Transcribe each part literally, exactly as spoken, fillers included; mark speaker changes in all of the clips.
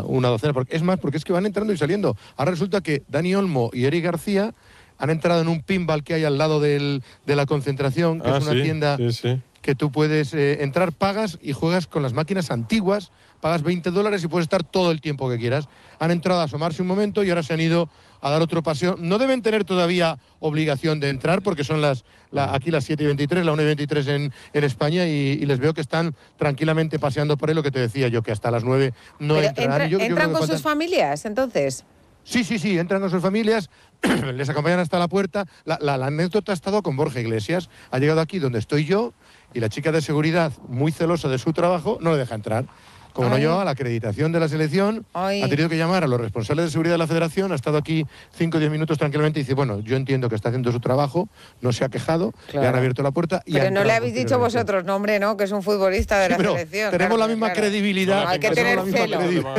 Speaker 1: una docena. Porque, es más, porque es que van entrando y saliendo. Ahora resulta que Dani Olmo y Eric García han entrado en un pinball que hay al lado del, de la concentración, que
Speaker 2: ah,
Speaker 1: es una
Speaker 2: sí,
Speaker 1: tienda
Speaker 2: sí, sí.
Speaker 1: que tú puedes eh, entrar, pagas y juegas con las máquinas antiguas, pagas veinte dólares y puedes estar todo el tiempo que quieras. Han entrado a asomarse un momento y ahora se han ido a dar otro paseo. No deben tener todavía obligación de entrar porque son las la, aquí las siete y veintitrés, la una y veintitrés en, en España y, y les veo que están tranquilamente paseando por ahí, lo que te decía yo, que hasta las nueve no
Speaker 3: Pero
Speaker 1: entrarán.
Speaker 3: entra,
Speaker 1: Y yo, yo
Speaker 3: ¿Entran
Speaker 1: creo que
Speaker 3: con
Speaker 1: faltan...
Speaker 3: sus familias, entonces?
Speaker 1: Sí, sí, sí, entran con sus familias, les acompañan hasta la puerta. La, la, la anécdota ha estado con Borja Iglesias. Ha llegado aquí donde estoy yo y la chica de seguridad, muy celosa de su trabajo, no le deja entrar. Como Ay. no llevaba la acreditación de la selección, Ay. ha tenido que llamar a los responsables de seguridad de la federación, ha estado aquí cinco o diez minutos tranquilamente y dice, bueno, yo entiendo que está haciendo su trabajo, no se ha quejado, claro. le han abierto la puerta y
Speaker 3: Pero no le habéis dicho vosotros, no hombre, no, que es un futbolista de sí, la
Speaker 1: pero
Speaker 3: selección.
Speaker 1: Tenemos
Speaker 3: claro,
Speaker 1: la misma
Speaker 3: claro.
Speaker 1: credibilidad.
Speaker 3: No, hay que tener celo.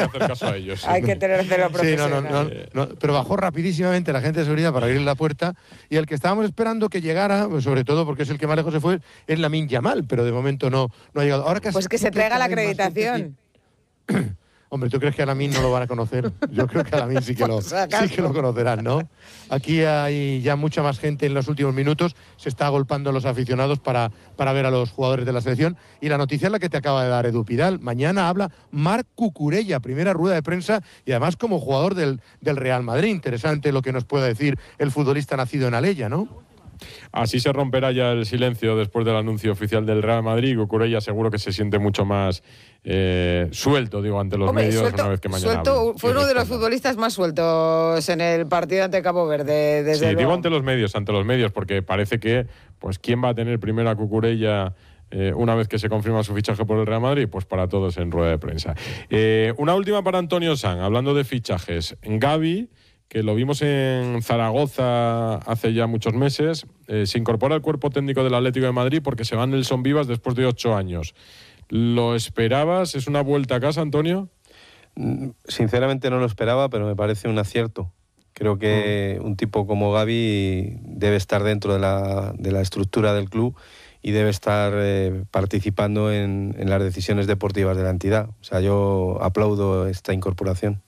Speaker 3: Hay que tener celo profesional.
Speaker 1: Sí, no, no, no, no, pero bajó rapidísimamente la gente de seguridad para abrir la puerta y el que estábamos esperando que llegara, pues sobre todo porque es el que más lejos se fue, es Lamine Yamal, pero de momento no, no ha llegado. Ahora que
Speaker 3: pues que se traiga la acreditación.
Speaker 1: Hombre, ¿tú crees que a Lamine no lo van a conocer? Yo creo que a Lamine sí que lo, sí que lo conocerán, ¿no? Aquí hay ya mucha más gente en los últimos minutos, se está agolpando los aficionados para, para ver a los jugadores de la selección. Y la noticia es la que te acaba de dar Edu Pidal. Mañana habla Marc Cucurella, primera rueda de prensa y además como jugador del, del Real Madrid. Interesante lo que nos pueda decir el futbolista nacido en Alella, ¿no?
Speaker 2: Así se romperá ya el silencio después del anuncio oficial del Real Madrid. Cucurella seguro que se siente mucho más eh, suelto, digo, ante los
Speaker 3: Hombre,
Speaker 2: medios
Speaker 3: suelto,
Speaker 2: una vez que mañana
Speaker 3: suelto,
Speaker 2: hable.
Speaker 3: Fue uno de los futbolistas más sueltos en el partido ante Cabo Verde, desde
Speaker 2: Sí,
Speaker 3: luego.
Speaker 2: digo ante los medios, ante los medios, porque parece que, pues, ¿quién va a tener primero a Cucurella eh, una vez que se confirma su fichaje por el Real Madrid? Pues para todos en rueda de prensa. Eh, una última para Antonio Sanz, hablando de fichajes. Gavi, que lo vimos en Zaragoza hace ya muchos meses, eh, se incorpora al cuerpo técnico del Atlético de Madrid porque se va Nelson Vivas después de ocho años. ¿Lo esperabas? ¿Es una vuelta a casa, Antonio?
Speaker 4: Sinceramente no lo esperaba, pero me parece un acierto. Creo que un tipo como Gavi debe estar dentro de la, de la estructura del club y debe estar eh, participando en, en las decisiones deportivas de la entidad. O sea, yo aplaudo esta incorporación.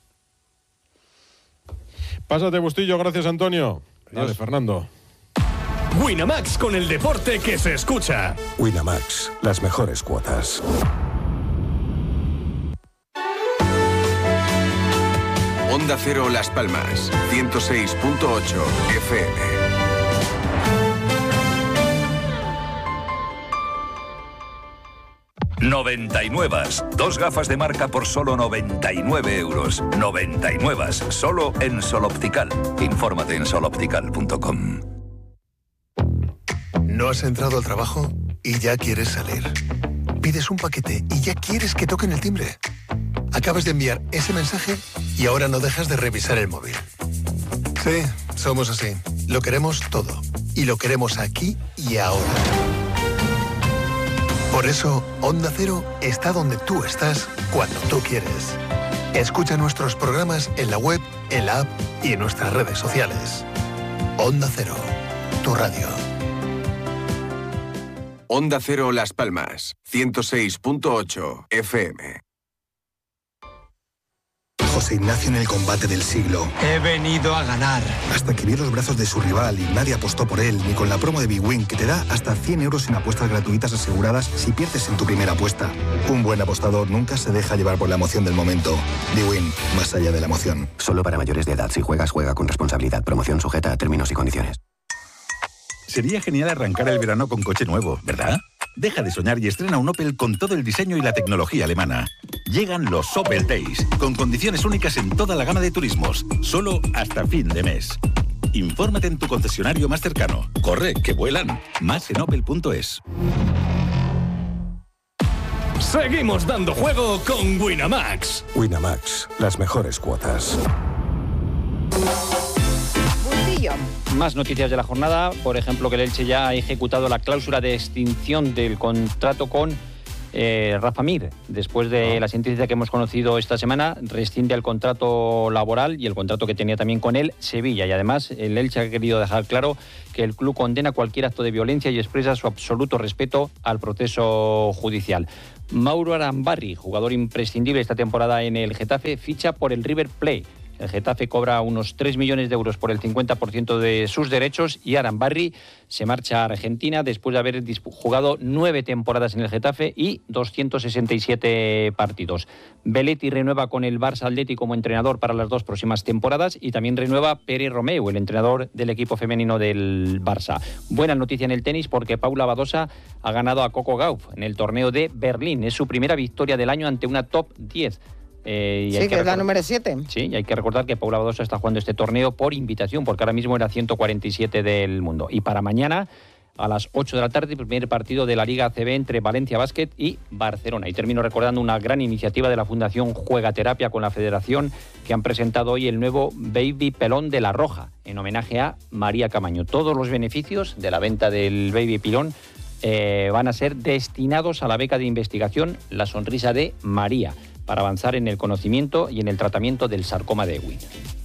Speaker 2: Pásate, Bustillo. Gracias, Antonio. Dale, Fernando.
Speaker 5: Winamax, con el deporte que se escucha.
Speaker 6: Winamax, las mejores cuotas.
Speaker 7: Onda Cero Las Palmas, ciento seis punto ocho F M.
Speaker 8: noventa y nueve. Dos gafas de marca por solo noventa y nueve euros. noventa y nueve. Solo en Sol Optical. Infórmate en sol optical punto com.
Speaker 9: ¿No has entrado al trabajo y ya quieres salir? Pides un paquete y ya quieres que toquen el timbre. Acabas de enviar ese mensaje y ahora no dejas de revisar el móvil. Sí, somos así. Lo queremos todo. Y lo queremos aquí y ahora. Por eso, Onda Cero está donde tú estás, cuando tú quieres. Escucha nuestros programas en la web, en la app y en nuestras redes sociales. Onda Cero, tu radio.
Speaker 7: Onda Cero Las Palmas, ciento seis punto ocho F M.
Speaker 10: José Ignacio en el combate del siglo.
Speaker 11: He venido a ganar.
Speaker 10: Hasta que vio los brazos de su rival y nadie apostó por él, ni con la promo de Big Win, que te da hasta cien euros en apuestas gratuitas aseguradas si pierdes en tu primera apuesta. Un buen apostador nunca se deja llevar por la emoción del momento. Big Win, más allá de la emoción.
Speaker 12: Solo para mayores de edad. Si juegas, juega con responsabilidad. Promoción sujeta a términos y condiciones.
Speaker 13: Sería genial arrancar el verano con coche nuevo, ¿verdad? Deja de soñar y estrena un Opel con todo el diseño y la tecnología alemana. Llegan los Opel Days, con condiciones únicas en toda la gama de turismos, solo hasta fin de mes. Infórmate en tu concesionario más cercano. Corre, que vuelan. Más en opel punto es.
Speaker 5: Seguimos dando juego con Winamax.
Speaker 6: Winamax, las mejores cuotas.
Speaker 14: Más noticias de la jornada, por ejemplo, que el Elche ya ha ejecutado la cláusula de extinción del contrato con Eh, Rafa Mir, después de la sentencia que hemos conocido esta semana, rescinde el contrato laboral y el contrato que tenía también con él Sevilla. Y además el Elche ha querido dejar claro que el club condena cualquier acto de violencia y expresa su absoluto respeto al proceso judicial. Mauro Arambarri, jugador imprescindible esta temporada en el Getafe, ficha por el River Plate. El Getafe cobra unos tres millones de euros por el cincuenta por ciento de sus derechos y Arambarri se marcha a Argentina después de haber jugado nueve temporadas en el Getafe y doscientos sesenta y siete partidos. Belletti renueva con el Barça Athletic como entrenador para las dos próximas temporadas y también renueva Pere Romeu, el entrenador del equipo femenino del Barça. Buena noticia en el tenis porque Paula Badosa ha ganado a Coco Gauff en el torneo de Berlín. Es su primera victoria del año ante una top diez. Eh, y
Speaker 3: sí,
Speaker 14: que,
Speaker 3: que es la número siete.
Speaker 14: Sí, y hay que recordar que Paula Badosa está jugando este torneo por invitación, porque ahora mismo era ciento cuarenta y siete del mundo. Y para mañana, a las ocho de la tarde, el primer partido de la Liga A C B entre Valencia Basket y Barcelona. Y termino recordando una gran iniciativa de la Fundación Juega Terapia con la Federación, que han presentado hoy el nuevo Baby Pelón de la Roja, en homenaje a María Camaño. Todos los beneficios de la venta del Baby Pelón eh, van a ser destinados a la beca de investigación La Sonrisa de María, para avanzar en el conocimiento y en el tratamiento del sarcoma de Ewing.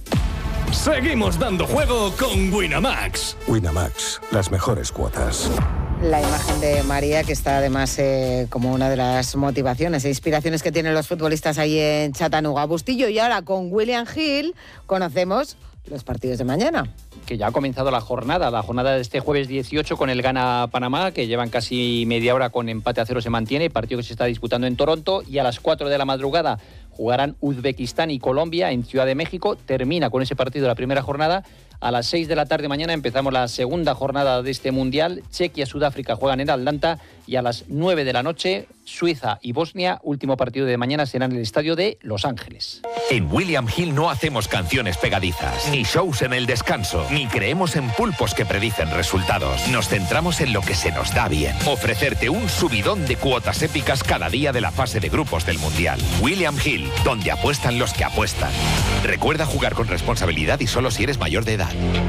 Speaker 5: Seguimos dando juego con Winamax.
Speaker 6: Winamax, las mejores cuotas.
Speaker 3: La imagen de María, que está además eh, como una de las motivaciones e inspiraciones que tienen los futbolistas ahí en Chattanooga. Bustillo, y ahora con William Hill conocemos los partidos de mañana.
Speaker 14: Que ya ha comenzado la jornada, la jornada de este jueves dieciocho con el Ghana-Panamá, que llevan casi media hora con empate a cero, se mantiene, partido que se está disputando en Toronto, y a las cuatro de la madrugada jugarán Uzbekistán y Colombia en Ciudad de México. Termina con ese partido la primera jornada. A las seis de la tarde mañana empezamos la segunda jornada de este Mundial. Chequia y Sudáfrica juegan en Atlanta y a las nueve de la noche Suiza y Bosnia, último partido de mañana, será en el estadio de Los Ángeles.
Speaker 11: En William Hill no hacemos canciones pegadizas, ni shows en el descanso, ni creemos en pulpos que predicen resultados. Nos centramos en lo que se nos da bien. Ofrecerte un subidón de cuotas épicas cada día de la fase de grupos del Mundial. William Hill, donde apuestan los que apuestan. Recuerda jugar con responsabilidad y solo si eres mayor de edad.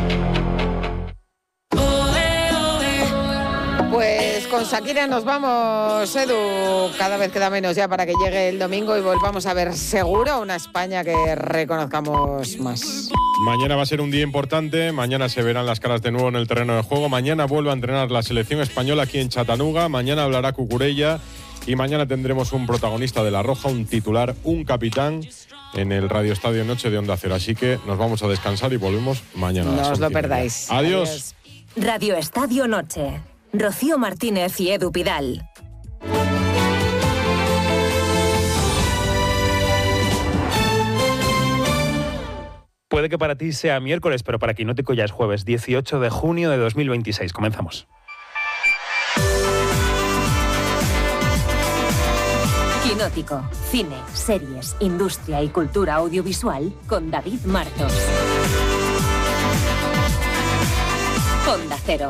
Speaker 3: Pues con Shakira nos vamos, Edu. Cada vez queda menos ya para que llegue el domingo y volvamos a ver seguro una España que reconozcamos más.
Speaker 2: Mañana va a ser un día importante, mañana se verán las caras de nuevo en el terreno de juego, mañana vuelve a entrenar la selección española aquí en Chattanooga, mañana hablará Cucurella y mañana tendremos un protagonista de La Roja, un titular, un capitán en el Radio Estadio Noche de Onda Cero. Así que nos vamos a descansar y volvemos mañana.
Speaker 3: No os lo perdáis.
Speaker 2: Adiós.
Speaker 3: Adiós.
Speaker 15: Radio Estadio Noche. Rocío Martínez y Edu Pidal.
Speaker 16: Puede que para ti sea miércoles, pero para Quinótico ya es jueves, dieciocho de junio de dos mil veintiséis. Comenzamos.
Speaker 15: Quinótico. Cine, series, industria y cultura audiovisual con David Martos. Onda Cero.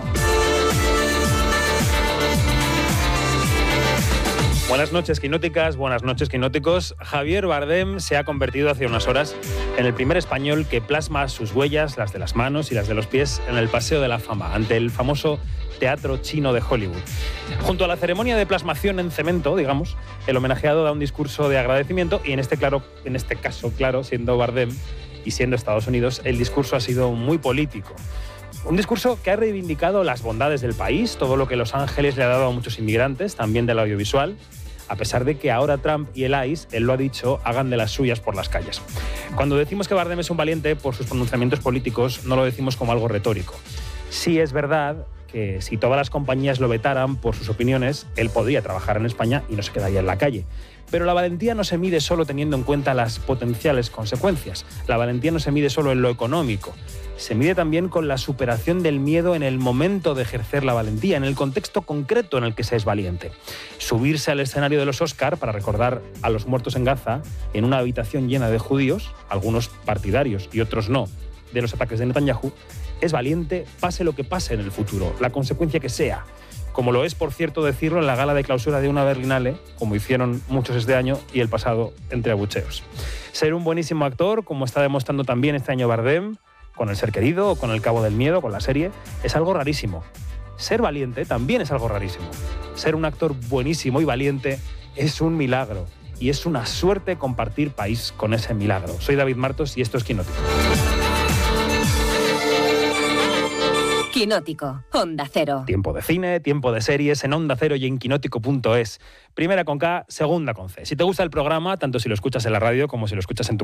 Speaker 16: Buenas noches, quinóticas, buenas noches, quinóticos. Javier Bardem se ha convertido hace unas horas en el primer español que plasma sus huellas, las de las manos y las de los pies, en el Paseo de la Fama, ante el famoso Teatro Chino de Hollywood. Junto a la ceremonia de plasmación en cemento, digamos, el homenajeado da un discurso de agradecimiento y en este, claro, en este caso, claro, siendo Bardem y siendo Estados Unidos, el discurso ha sido muy político. Un discurso que ha reivindicado las bondades del país, todo lo que Los Ángeles le ha dado a muchos inmigrantes, también del audiovisual, a pesar de que ahora Trump y el I C E, él lo ha dicho, hagan de las suyas por las calles. Cuando decimos que Bardem es un valiente por sus pronunciamientos políticos, no lo decimos como algo retórico. Sí es verdad que si todas las compañías lo vetaran por sus opiniones, él podría trabajar en España y no se quedaría en la calle. Pero la valentía no se mide solo teniendo en cuenta las potenciales consecuencias. La valentía no se mide solo en lo económico. Se mide también con la superación del miedo en el momento de ejercer la valentía, en el contexto concreto en el que se es valiente. Subirse al escenario de los Oscar para recordar a los muertos en Gaza en una habitación llena de judíos, algunos partidarios y otros no, de los ataques de Netanyahu, es valiente pase lo que pase en el futuro, la consecuencia que sea. Como lo es, por cierto, decirlo en la gala de clausura de una Berlinale, como hicieron muchos este año y el pasado entre abucheos. Ser un buenísimo actor, como está demostrando también este año Bardem, con El ser querido o con El cabo del miedo, con la serie, es algo rarísimo. Ser valiente también es algo rarísimo. Ser un actor buenísimo y valiente es un milagro. Y es una suerte compartir país con ese milagro. Soy David Martos y esto es Quinótico.
Speaker 15: Quinótico, Onda Cero.
Speaker 16: Tiempo de cine, tiempo de series en Onda Cero y en quinótico punto es. Primera con K, segunda con C. Si te gusta el programa, tanto si lo escuchas en la radio como si lo escuchas en tu